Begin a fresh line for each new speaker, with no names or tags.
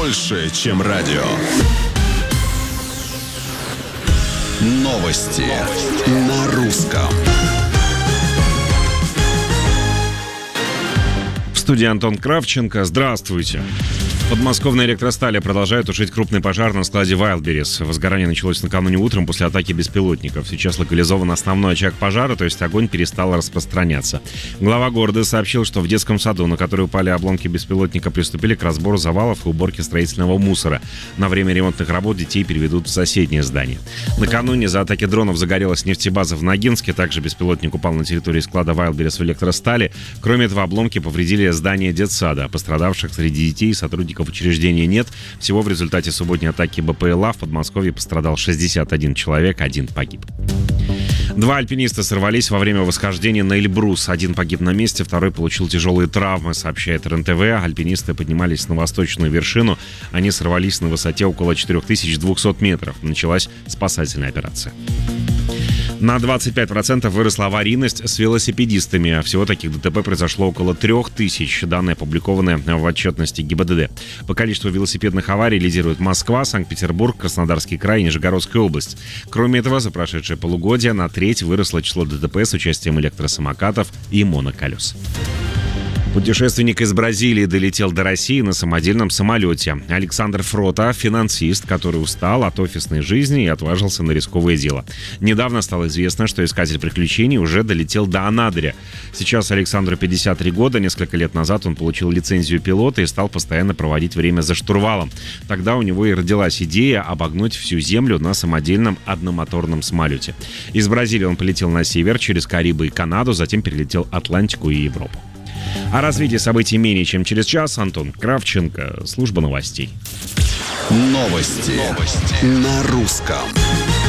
больше, чем радио. Новости на русском.
В студии Антон Кравченко. Здравствуйте. В подмосковной электростали продолжает тушить крупный пожар на складе Wildberries. Возгорание началось накануне утром после атаки беспилотников. Сейчас локализован основной очаг пожара, то есть огонь перестал распространяться. Глава города сообщил, что в детском саду, на который упали обломки беспилотника, приступили к разбору завалов и уборке строительного мусора. На время ремонтных работ детей переведут в соседнее здание. Накануне за атаки дронов загорелась нефтебаза в Ногинске. Также беспилотник упал на территории склада Wildberries в электростали. Кроме этого, обломки повредили здание детсада. Пострадавших среди детей и сотрудников учреждения нет. Всего в результате субботней атаки БПЛА в Подмосковье пострадал 61 человек, 1 погиб. 2 альпиниста сорвались во время восхождения на Эльбрус. 1 погиб на месте, 2 получил тяжелые травмы, сообщает РНТВ. Альпинисты поднимались на восточную вершину. Они сорвались на высоте около 4200 метров. Началась спасательная операция. На 25% выросла аварийность с велосипедистами. Всего таких ДТП произошло около 3000. Данные опубликованы в отчетности ГИБДД. По количеству велосипедных аварий лидируют Москва, Санкт-Петербург, Краснодарский край и Нижегородская область. Кроме этого, за прошедшее полугодие на треть выросло число ДТП с участием электросамокатов и моноколес. Путешественник из Бразилии долетел до России на самодельном самолете. Александр Фрота – финансист, который устал от офисной жизни и отважился на рисковое дело. Недавно стало известно, что искатель приключений уже долетел до Анадыря. Сейчас Александру 53 года. Несколько лет назад он получил лицензию пилота и стал постоянно проводить время за штурвалом. Тогда у него и родилась идея обогнуть всю Землю на самодельном одномоторном самолете. Из Бразилии он полетел на север, через Карибы и Канаду, затем перелетел Атлантику и Европу. О развитии событий менее чем через час. Антон Кравченко, служба новостей.
Новости на русском.